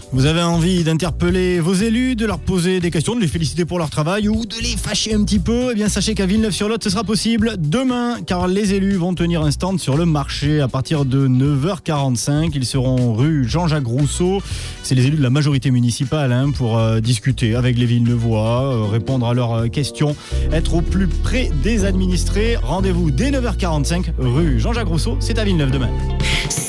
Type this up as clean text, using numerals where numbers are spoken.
Vous avez envie d'interpeller vos élus, de leur poser des questions, de les féliciter pour leur travail ou de les fâcher un petit peu? Eh bien, sachez qu'à Villeneuve-sur-Lot, ce sera possible demain, car les élus vont tenir un stand sur le marché à partir de 9h45. Ils seront rue Jean-Jacques Rousseau. C'est les élus de la majorité municipale pour discuter avec les Villeneuvois, répondre à leurs questions, être au plus près des administrés. Rendez-vous dès 9h45, rue Jean-Jacques Rousseau. C'est à Villeneuve demain.